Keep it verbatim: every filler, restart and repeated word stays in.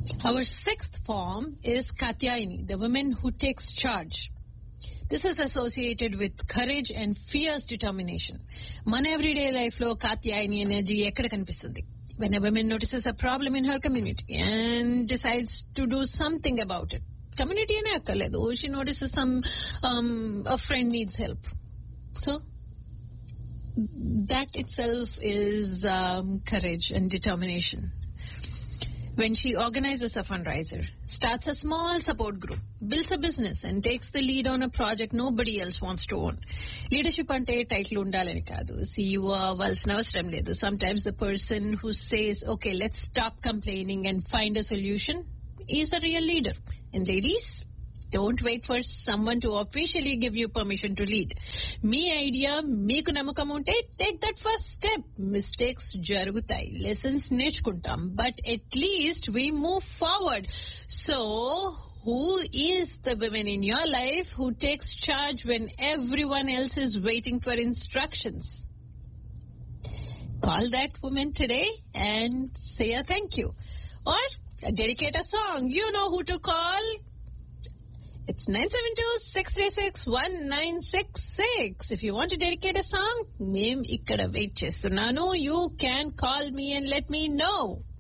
Our sixth form is Katyayani, the woman who takes charge. This is associated with courage and fierce determination. Mana everyday life lo Katyayani energy ekkada kanipistundi. When a woman notices a problem in her community and decides to do something about it. Community ane akkaledu. She notices some um, a friend needs help. So that itself is um, courage and determination. When she organizes a fundraiser, starts a small support group, builds a business and takes the lead on a project nobody else wants to own. Leadership ante title undalani kaadu. C E O avalsina avasaram ledu. Sometimes the person who says, okay, let's stop complaining and find a solution is a real leader. And ladies, don't wait for someone to officially give you permission to lead. Me idea, meeku namakam unte, take that first step. Mistakes jarugutai, lessons nechkuntam, but at least we move forward. So, who is the woman in your life who takes charge when everyone else is waiting for instructions? Call that woman today and say a thank you. Or dedicate a song. You know who to call. It's nine seven two, six three six, one nine six six. If you want to dedicate a song, mem ikkada wait chestunnanu. You can call me and let me know.